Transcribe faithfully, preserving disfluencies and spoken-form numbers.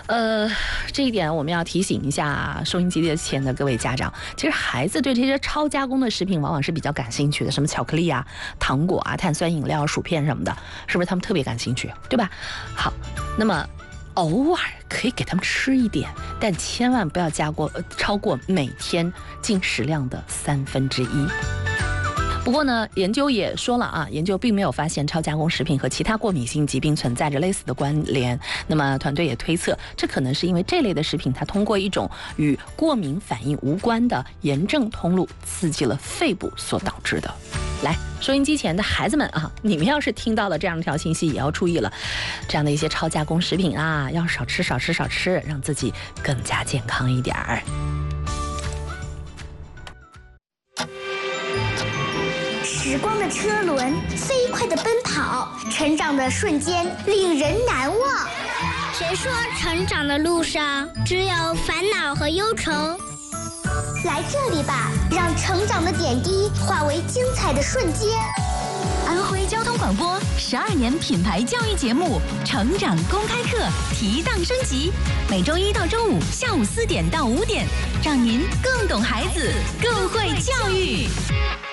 呃，这一点我们要提醒一下收音机前的各位家长，其实孩子对这些超加工的食品往往是比较感兴趣的，什么巧克力啊、糖果啊、碳酸饮料、薯片什么的，是不是他们特别感兴趣，对吧？好，那么偶尔可以给他们吃一点，但千万不要加过、呃、超过每天进食量的三分之一。不过呢，研究也说了啊，研究并没有发现超加工食品和其他过敏性疾病存在着类似的关联。那么团队也推测，这可能是因为这类的食品它通过一种与过敏反应无关的炎症通路刺激了肺部所导致的。来，收音机前的孩子们啊，你们要是听到了这样一条信息，也要注意了，这样的一些超加工食品啊，要少吃少吃少吃，让自己更加健康一点儿。 时光的车轮飞快地奔跑，成长的瞬间令人难忘。 谁说成长的路上只有烦恼和忧愁？ 来这里吧，让成长的点滴化为精彩的瞬间。 安徽交通广播十二年品牌教育节目《成长公开课》提档升级，每周一到周五下午四点到五点，让您更懂孩子，更会教育。